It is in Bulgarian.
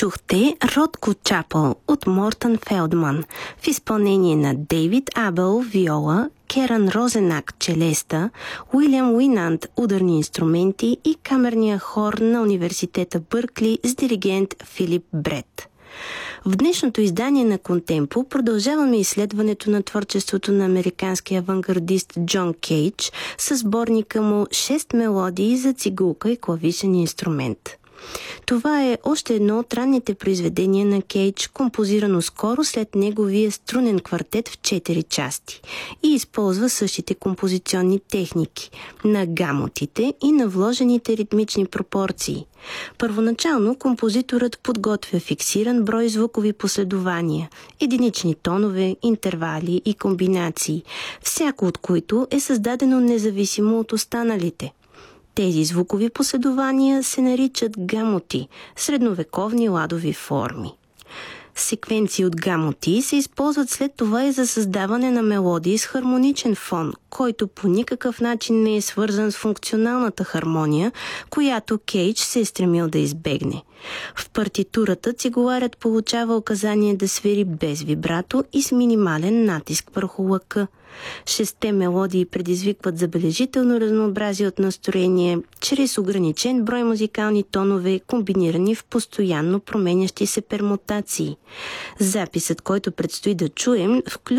Чухте Ротко Чапъл от Мортън Фелдман в изпълнение на Дейвид Абел виола, Керан Розенак челеста, Уилям Уинанд ударни инструменти и камерния хор на университета Бъркли с диригент Филип Брет. В днешното издание на Контемпо продължаваме изследването на творчеството на американския авангардист Джон Кейдж със сборника му 6 мелодии за цигулка и клавишен инструмент. Това е още едно от ранните произведения на Кейдж, композирано скоро след неговия струнен квартет в 4 части и използва същите композиционни техники на гамотите и на вложените ритмични пропорции. Първоначално композиторът подготвя фиксиран брой звукови последования, единични тонове, интервали и комбинации, всяко от които е създадено независимо от останалите. Тези звукови последования се наричат гамоти, средновековни ладови форми. Секвенции от гамоти се използват след това и за създаване на мелодии с хармоничен фон, който по никакъв начин не е свързан с функционалната хармония, която Кейдж се е стремил да избегне. В партитурата цигуларят получава указание да свири без вибрато и с минимален натиск върху лъка. 6 мелодии предизвикват забележително разнообразие от настроение, чрез ограничен брой музикални тонове, комбинирани в постоянно променящи се пермутации. Записът, който предстои да чуем, включва